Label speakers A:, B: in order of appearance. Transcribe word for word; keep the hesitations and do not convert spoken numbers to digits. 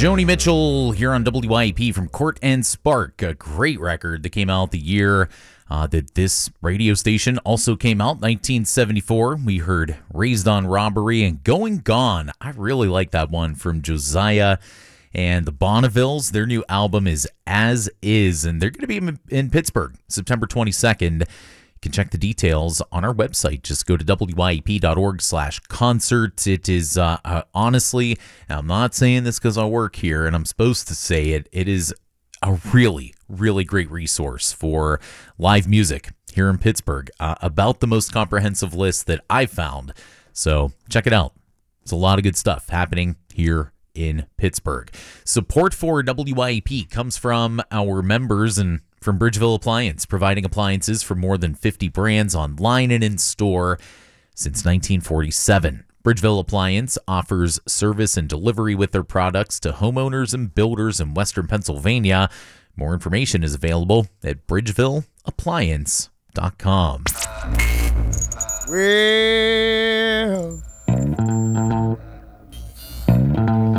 A: Joni Mitchell here on W I E P from Court and Spark, a great record that came out the year uh, that this radio station also came out, nineteen seventy-four. We heard Raised on Robbery and Going Gone. I really like that one from Josiah and the Bonnevilles. Their new album is As Is, and they're going to be in, in Pittsburgh September twenty-second. You can check the details on our website. Just go to W I E P dot org slash concert. It is, uh, uh, honestly, I'm not saying this because I work here and I'm supposed to say it, it is a really, really great resource for live music here in Pittsburgh. Uh, about the most comprehensive list that I've found. So check it out. It's a lot of good stuff happening here in Pittsburgh. Support for W I E P comes from our members and from Bridgeville Appliance, providing appliances for more than fifty brands online and in store since nineteen forty-seven. Bridgeville Appliance offers service and delivery with their products to homeowners and builders in Western Pennsylvania. More information is available at bridgeville appliance dot com.
B: We